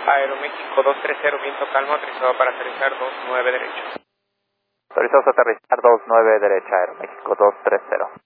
Aeroméxico 230, viento calmo, autorizado para aterrizar 29 derecho. Autorizados a aterrizar 29 derecha, Aeroméxico 230.